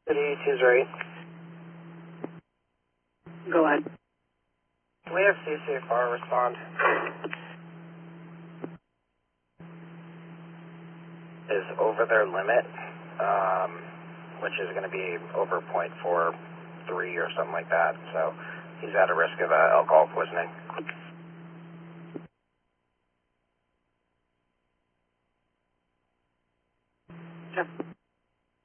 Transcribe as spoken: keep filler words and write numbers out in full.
City two's right. Go ahead. We have C C F R respond. Is over their limit, um, which is going to be over point four three or something like that. So he's at a risk of uh, alcohol poisoning. Sure.